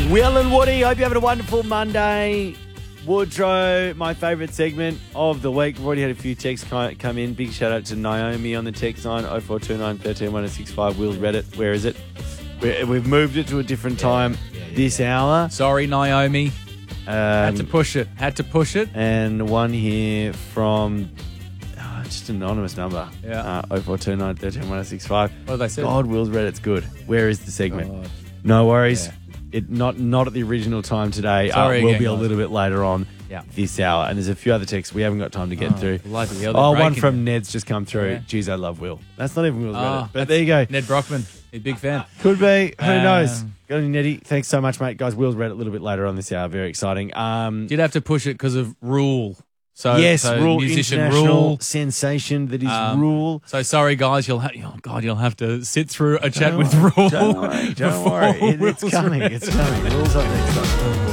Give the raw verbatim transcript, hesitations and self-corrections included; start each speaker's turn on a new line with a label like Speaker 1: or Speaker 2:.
Speaker 1: Will and Woody, hope you're having a wonderful Monday. Woodrow, my favourite segment of the week. We've already had a few texts come in. Big shout out to Naomi on the text line, oh four two nine, one three, one oh six five. Will's read it. Where is it? We're, we've moved it to a different time yeah, yeah, yeah, this yeah. hour.
Speaker 2: Sorry, Naomi.
Speaker 1: Um,
Speaker 2: Had to push it. Had to push it.
Speaker 1: And one here from oh, just an anonymous number.
Speaker 2: Yeah.
Speaker 1: Uh, oh four two nine, one three, one oh six five.
Speaker 2: What did they say?
Speaker 1: God, Will's read it's good. Where is the segment?
Speaker 2: God.
Speaker 1: No worries.
Speaker 2: Yeah.
Speaker 1: It not not at the original time today.
Speaker 2: Sorry
Speaker 1: uh, we'll
Speaker 2: again,
Speaker 1: be a
Speaker 2: guys.
Speaker 1: little bit later on
Speaker 2: Yeah.
Speaker 1: this hour. And there's a few other texts we haven't got time to get
Speaker 2: Oh,
Speaker 1: through.
Speaker 2: bloody hell,
Speaker 1: Oh,
Speaker 2: they're
Speaker 1: one
Speaker 2: breaking
Speaker 1: from
Speaker 2: it.
Speaker 1: Ned's just come through.
Speaker 2: Yeah.
Speaker 1: Geez, I love Will. That's not even Will's read
Speaker 2: Oh,
Speaker 1: it. But there you go.
Speaker 2: Ned Brockman. A big fan.
Speaker 1: Could be. Who
Speaker 2: Um,
Speaker 1: knows? Got any Neddy? Thanks so much, mate. Guys, Will's read it a little bit later on this hour. Very exciting. Um,
Speaker 2: Did have to push it because of Rule. So
Speaker 1: yes,
Speaker 2: so
Speaker 1: Rule,
Speaker 2: musician
Speaker 1: international
Speaker 2: Rule.
Speaker 1: sensation that is
Speaker 2: Um,
Speaker 1: Rule.
Speaker 2: So sorry, guys. You'll have. Oh God, you'll have to sit through a chat
Speaker 1: Don't
Speaker 2: with
Speaker 1: worry,
Speaker 2: Rule.
Speaker 1: Don't worry. Don't
Speaker 2: before
Speaker 1: worry. It, it's
Speaker 2: Will's
Speaker 1: coming.
Speaker 2: read.
Speaker 1: It's coming. Rule's up next time.